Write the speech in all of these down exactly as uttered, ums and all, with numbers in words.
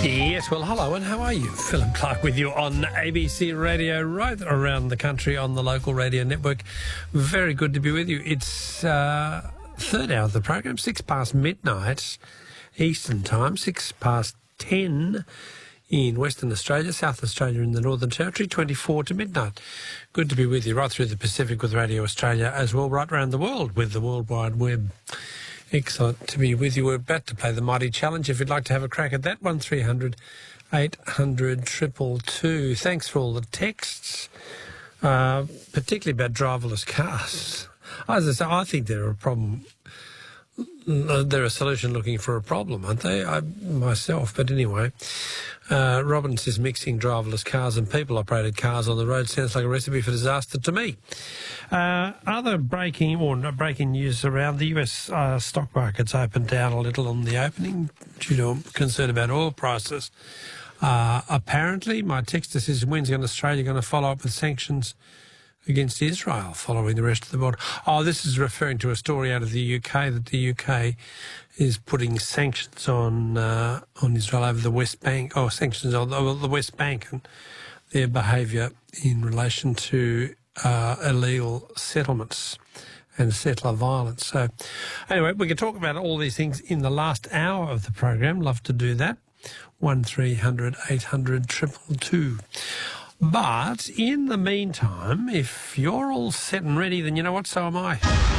Yes, well, hello, and how are you? Philip Clark with you on A B C Radio, right around the country on the local radio network. Very good to be with you. It's uh, third hour of the program, six past midnight Eastern Time, six past ten in Western Australia, South Australia in the Northern Territory, twenty-four to midnight. Good to be with you right through the Pacific with Radio Australia as well, right around the world with the World Wide Web. Excellent to be with you. We're about to play the Mighty Challenge. If you'd like to have a crack at that, one three hundred eight hundred two two two. Thanks for all the texts, uh, particularly about driverless cars. As I say, I think they're a problem. They're a solution looking for a problem, aren't they? I, myself, but anyway. Uh, Robin says mixing driverless cars and people-operated cars on the road sounds like a recipe for disaster to me. Uh, other breaking or not breaking news around the U S uh, stock market's opened down a little on the opening due to concern about oil prices. Uh, apparently, my texter says, when's Australia going to follow up with sanctions against Israel following the rest of the world? Oh, this is referring to a story out of the U K that the U K is putting sanctions on uh, on Israel over the West Bank, or sanctions on the, the West Bank and their behaviour in relation to uh, illegal settlements and settler violence. So anyway, we can talk about all these things in the last hour of the program. Love to do that. one three hundred eight hundred two two two. But in the meantime, if you're all set and ready, then you know what, so am I.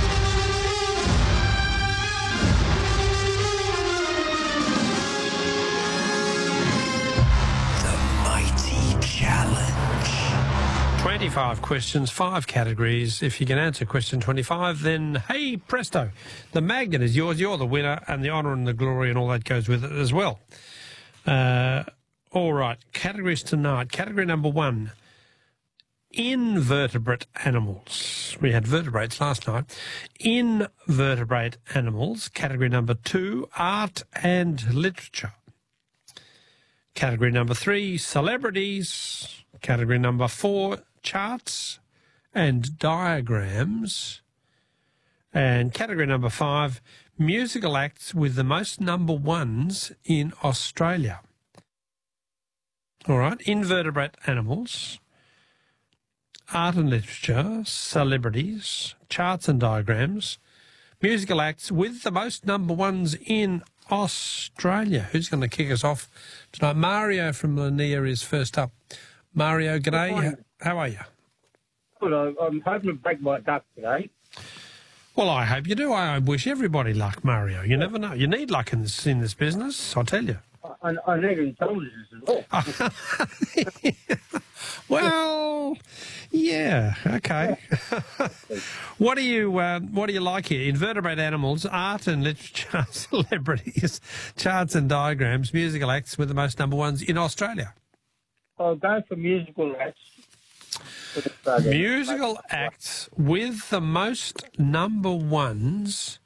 The Mighty Challenge. twenty-five questions, five categories. If you can answer question twenty-five, then hey, presto, the magnet is yours. You're the winner, and the honour and the glory and all that goes with it as well. Uh... All right, categories tonight. Category number one, invertebrate animals. We had vertebrates last night. Invertebrate animals. Category number two, art and literature. Category number three, celebrities. Category number four, charts and diagrams. And category number five, musical acts with the most number ones in Australia. All right, invertebrate animals, art and literature, celebrities, charts and diagrams, musical acts with the most number ones in Australia. Who's going to kick us off tonight? Mario from Lanier is first up. Mario, g'day. How are you? Good. I'm hoping to break my duck today. Well, I hope you do. I wish everybody luck, Mario. You never know. You need luck in this, in this business, I'll tell you. I, I need intelligence as well. Well, yeah, okay. What do you uh, what do you like here? Invertebrate animals, art and literature, celebrities, charts and diagrams, musical acts with the most number ones in Australia. I'll go for musical acts. Musical acts with the most number ones